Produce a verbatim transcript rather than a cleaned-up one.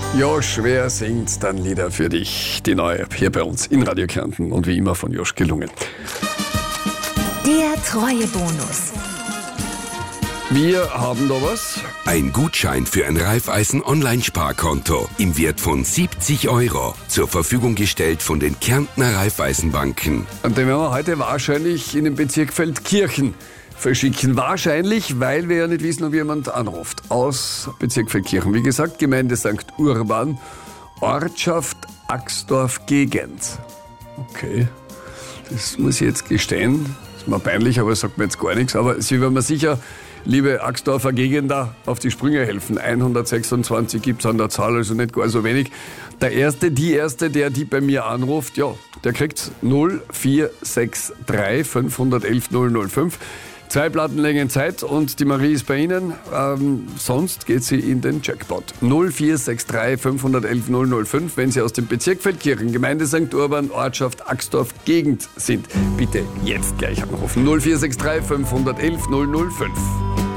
Josch, wer singt dann Lieder für dich? Die neue hier bei uns in Radio Kärnten und wie immer von Josch gelungen. Der Treuebonus. Wir haben da was. Ein Gutschein für ein Raiffeisen-Online-Sparkonto im Wert von siebzig Euro. Zur Verfügung gestellt von den Kärntner Raiffeisenbanken. Und den werden wir heute wahrscheinlich in den Bezirk Feldkirchen verschicken. Wahrscheinlich, weil wir ja nicht wissen, ob jemand anruft. Aus Bezirk Feldkirchen. Wie gesagt, Gemeinde Sankt Urban, Ortschaft Axdorf-Gegend. Okay, das muss ich jetzt gestehen. Das ist mir peinlich, aber sagt mir jetzt gar nichts. Aber Sie werden mir sicher, liebe Axdorfer Gegender, auf die Sprünge helfen. hundertsechsundzwanzig gibt es an der Zahl, also nicht gar so wenig. Der Erste, die Erste, der die bei mir anruft, ja, der kriegt null vier sechs drei fünf eins eins null null fünf. Zwei Plattenlängen Zeit und die Marie ist bei Ihnen. Ähm, sonst geht sie in den Jackpot. null vier sechs drei fünf eins eins null null fünf, wenn Sie aus dem Bezirk Feldkirchen, Gemeinde Sankt Urban, Ortschaft Axdorf, Gegend sind. Bitte jetzt gleich anrufen. null vier sechs drei fünf eins eins null null fünf.